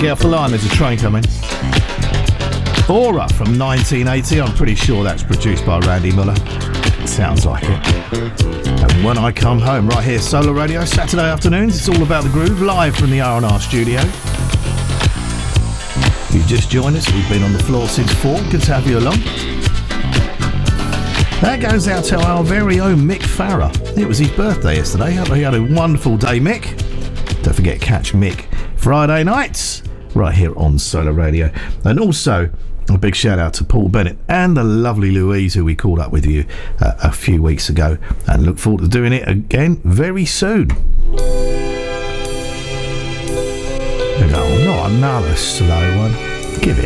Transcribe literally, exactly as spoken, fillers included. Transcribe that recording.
get off the line, there's a train coming. Aura from nineteen eighty, I'm pretty sure that's produced by Randy Muller. Sounds like it. And When I Come Home, right here, Solar Radio, Saturday afternoons, it's all about the groove, live from the R and R studio. You've just joined us, we've been on the floor since four, good to have you along. That goes out to our very own Mick Farrer. It was his birthday yesterday. Hope he had a wonderful day, Mick. Don't forget, catch Mick Friday nights right here on Solar Radio. And also a big shout out to Paul Bennett and the lovely Louise, who we called up with you uh, a few weeks ago, and look forward to doing it again very soon. No, not another slow one. Give it